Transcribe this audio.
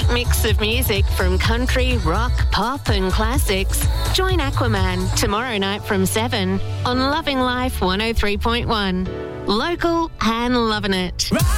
mix of music from country, rock, pop and classics. Join Aquaman tomorrow night from 7 on Loving Life 103.1. Local and loving it.